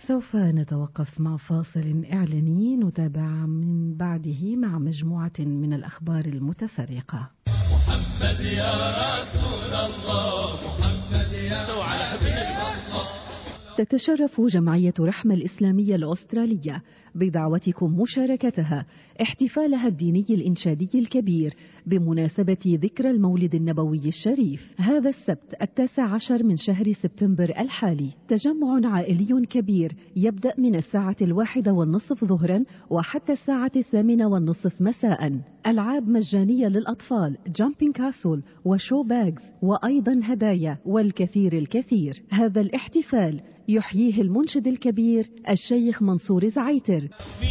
سوف نتوقف مع فاصل إعلاني نتابع من بعده مع مجموعة من الأخبار المتفرقة. محمد يا رسول الله، محمد يا حبيب الله. تتشرف جمعية رحمة الإسلامية الأسترالية بدعوتكم مشاركتها احتفالها الديني الإنشادي الكبير بمناسبة ذكرى المولد النبوي الشريف هذا السبت 19 من شهر سبتمبر الحالي. تجمع عائلي كبير يبدأ من 1:30 ظهرا وحتى 8:30 مساء. ألعاب مجانية للأطفال، جامبينج كاسل وشو باجز، وأيضا هدايا والكثير الكثير. هذا الاحتفال يحييه المنشد الكبير الشيخ منصور زعيتر.